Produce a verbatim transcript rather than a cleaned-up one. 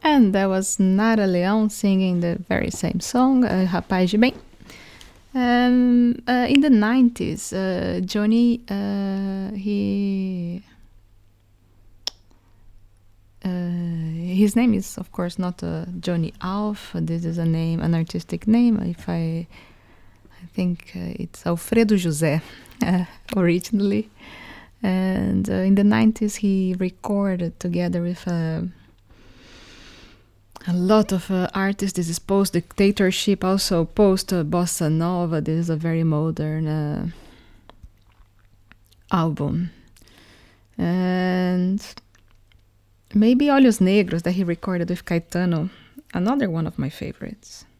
And that was Nara Leão singing the very same song, uh, Rapaz de Bem. Um, uh, in the nineties, uh, Johnny, uh, he... Uh, his name is, of course, not uh, Johnny Alf. This is a name, an artistic name. If I, I think uh, it's Alfredo José uh, originally. And uh, in the nineties, he recorded together with uh, a lot of uh, artists. This is post dictatorship, also post uh, bossa nova. This is a very modern uh, album. And maybe Olhos Negros that he recorded with Caetano, another one of my favorites.